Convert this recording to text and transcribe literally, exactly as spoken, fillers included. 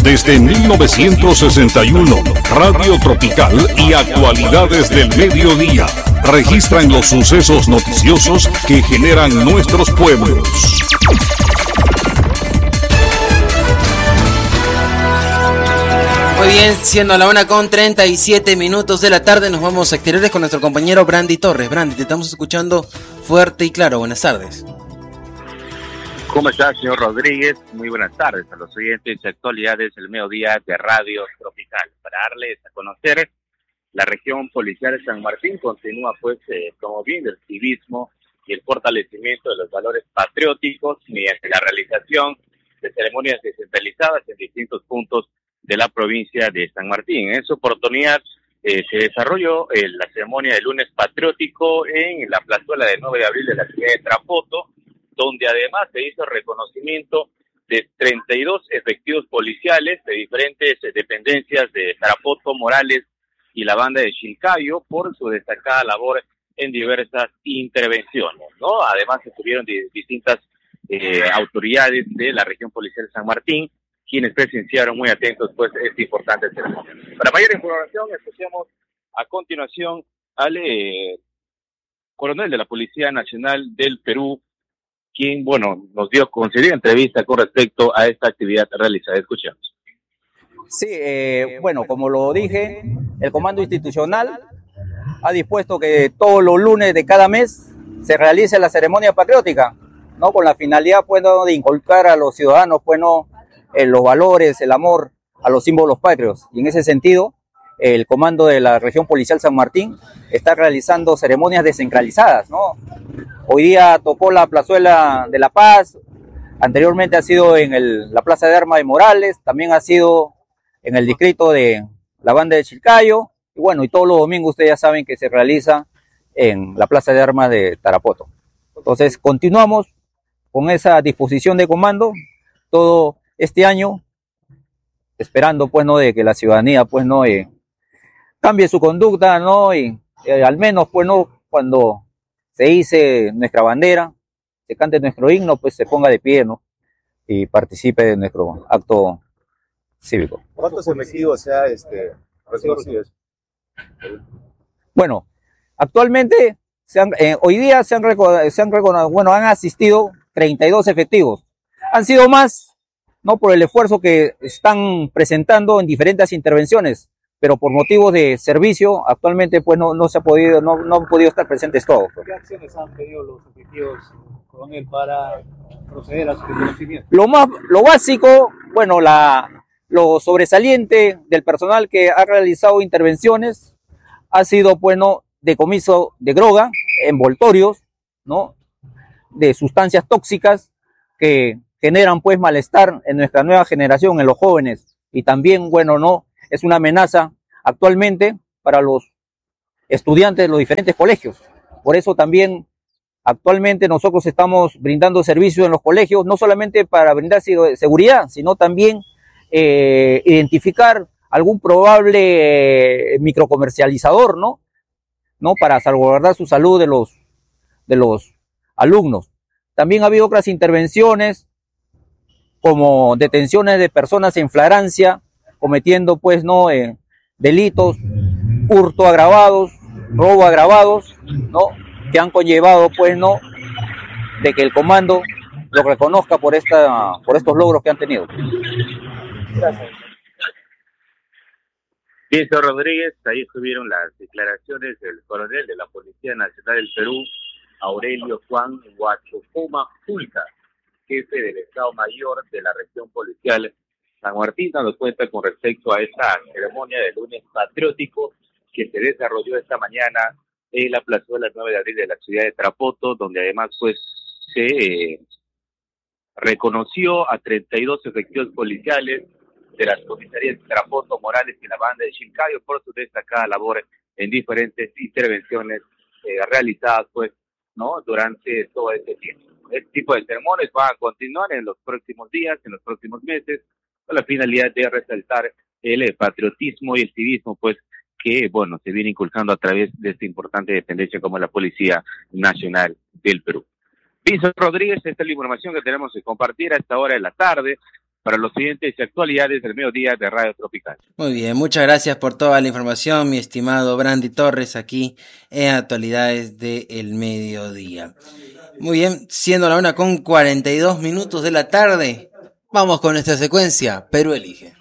Desde mil novecientos sesenta y uno, Radio Tropical y Actualidades del Mediodía registran los sucesos noticiosos que generan nuestros pueblos. Muy bien, siendo la una con treinta y siete minutos de la tarde, nos vamos a exteriores con nuestro compañero Brandy Torres. Brandy, te estamos escuchando fuerte y claro. Buenas tardes. ¿Cómo está, señor Rodríguez? Muy buenas tardes a los oyentes de Actualidades del Mediodía de Radio Tropical. Para darles a conocer, la región policial de San Martín continúa pues eh, promoviendo el civismo y el fortalecimiento de los valores patrióticos mediante la realización de ceremonias descentralizadas en distintos puntos de la provincia de San Martín. En esa oportunidad eh, se desarrolló eh, la ceremonia del lunes patriótico en la plazuela del nueve de abril de la ciudad de Tarapoto, donde además se hizo reconocimiento de treinta y dos efectivos policiales de diferentes dependencias de Tarapoto, Morales y la banda de Chilcayo por su destacada labor en diversas intervenciones, ¿no? Además estuvieron de distintas eh, autoridades de la región policial de San Martín, quienes presenciaron muy atentos pues esta importante ceremonia. Para mayor información, escuchemos a continuación al eh, coronel de la Policía Nacional del Perú, quien, bueno, nos dio concedida entrevista con respecto a esta actividad realizada. Escuchemos. Sí, eh, bueno, como lo dije, el Comando Institucional ha dispuesto que todos los lunes de cada mes se realice la ceremonia patriótica, ¿no? Con la finalidad, pues, ¿no?, de inculcar a los ciudadanos, pues, ¿no?, eh, los valores, el amor a los símbolos patrios. Y en ese sentido, el Comando de la Región Policial San Martín está realizando ceremonias descentralizadas, ¿no? Hoy día tocó la plazuela de La Paz, anteriormente ha sido en el, la Plaza de Armas de Morales, también ha sido en el distrito de la banda de Chilcayo, y bueno, y todos los domingos ustedes ya saben que se realiza en la Plaza de Armas de Tarapoto. Entonces continuamos con esa disposición de comando todo este año, esperando pues no de que la ciudadanía pues no eh, cambie su conducta, no, y eh, al menos pues no cuando se hice nuestra bandera, se cante nuestro himno, pues se ponga de pie, ¿no? Y participe de nuestro acto cívico. ¿Cuántos efectivos se ha este, reconocido eso? Bueno, actualmente, se han, eh, hoy día se han, se han reconocido, bueno, han asistido treinta y dos efectivos. Han sido más, ¿no?, por el esfuerzo que están presentando en diferentes intervenciones, pero por motivos de servicio, actualmente pues no, no se ha podido, no, no han podido estar presentes todos. ¿Qué acciones han tenido los efectivos con él para proceder a su reconocimiento? Lo más, lo básico, bueno, la, lo sobresaliente del personal que ha realizado intervenciones ha sido, bueno, decomiso de droga, envoltorios, ¿no?, de sustancias tóxicas que generan pues malestar en nuestra nueva generación, en los jóvenes, y también, bueno, no, es una amenaza actualmente para los estudiantes de los diferentes colegios. Por eso también actualmente nosotros estamos brindando servicios en los colegios, no solamente para brindar seguridad, sino también eh, identificar algún probable eh, microcomercializador, ¿no? ¿no? Para salvaguardar su salud de los, de los alumnos. También ha habido otras intervenciones como detenciones de personas en flagrancia, cometiendo pues no eh, delitos, hurto agravados, robo agravados, no, que han conllevado pues no de que el comando lo reconozca por esta por estos logros que han tenido. Gracias. Bien, señor Rodríguez, ahí estuvieron las declaraciones del coronel de la Policía Nacional del Perú, Aurelio Juan Huachofuma Fulca, jefe del Estado Mayor de la Región Policial San Martín, dando cuenta con respecto a esta ceremonia del lunes patriótico que se desarrolló esta mañana en la plazuela nueve de abril de la ciudad de Tarapoto, donde además pues se eh, reconoció a treinta y dos efectivos policiales de las comisarías de Tarapoto, Morales y la banda de Chilcayo por su destacada labor en diferentes intervenciones eh, realizadas pues no durante todo este tiempo. Este tipo de ceremonias van a continuar en los próximos días, en los próximos meses, con la finalidad de resaltar el patriotismo y el civismo, pues, que, bueno, se viene inculcando a través de esta importante dependencia como la Policía Nacional del Perú. Vincent Rodríguez, esta es la información que tenemos que compartir a esta hora de la tarde. para los siguientes actualidades del mediodía de Radio Tropical. Muy bien, muchas gracias por toda la información, mi estimado Brandy Torres, aquí en Actualidades del Mediodía. Muy bien, siendo la una con cuarenta y dos minutos de la tarde, vamos con nuestra secuencia, Perú Elige.